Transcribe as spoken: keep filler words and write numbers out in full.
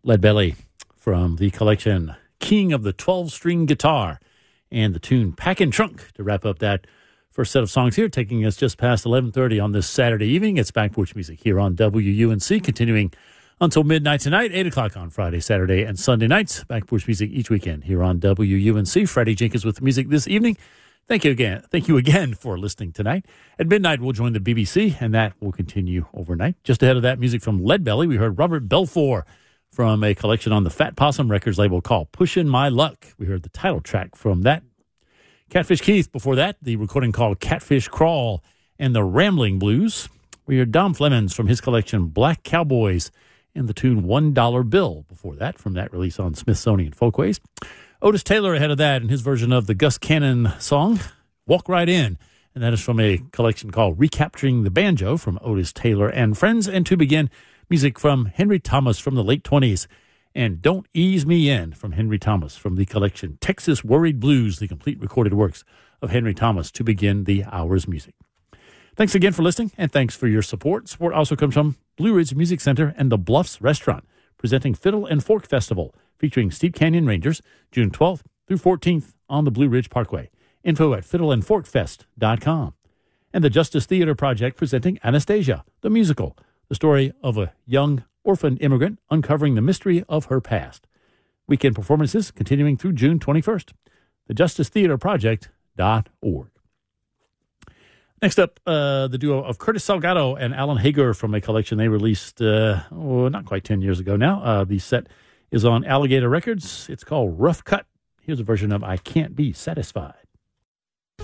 Leadbelly from the collection King of the twelve-String Guitar and the tune Packin' Trunk to wrap up that first set of songs here, taking us just past eleven thirty on this Saturday evening. It's Back Porch Music here on W U N C, continuing until midnight tonight, eight o'clock on Friday, Saturday, and Sunday nights. Back Porch Music each weekend here on W U N C. Freddie Jenkins with the music this evening. Thank you again. Thank you again for listening tonight. At midnight, we'll join the B B C, and that will continue overnight. Just ahead of that, music from Leadbelly, we heard Robert Belfour from a collection on the Fat Possum Records label called Pushin' My Luck. We heard the title track from that. Catfish Keith, before that, the recording called Catfish Crawl and the Rambling Blues. We heard Dom Flemons from his collection Black Cowboys and the tune One Dollar Bill. Before that, from that release on Smithsonian Folkways. Otis Taylor ahead of that in his version of the Gus Cannon song, Walk Right In. And that is from a collection called Recapturing the Banjo from Otis Taylor and Friends. And to begin, music from Henry Thomas from the late twenties. And Don't Ease Me In from Henry Thomas from the collection Texas Worried Blues, the complete recorded works of Henry Thomas to begin the hour's music. Thanks again for listening, and thanks for your support. Support also comes from Blue Ridge Music Center and the Bluffs Restaurant, presenting Fiddle and Fork Festival, featuring Steep Canyon Rangers, June twelfth through fourteenth on the Blue Ridge Parkway. Info at fiddle and fork fest dot com. And the Justice Theater Project presenting Anastasia, the musical, the story of a young orphan immigrant uncovering the mystery of her past. Weekend performances continuing through June twenty-first. the justice theater project dot org. Next up, uh, the duo of Curtis Salgado and Alan Hager from a collection they released, uh, oh, not quite ten years ago now. Uh, the set is on Alligator Records. It's called Rough Cut. Here's a version of I Can't Be Satisfied.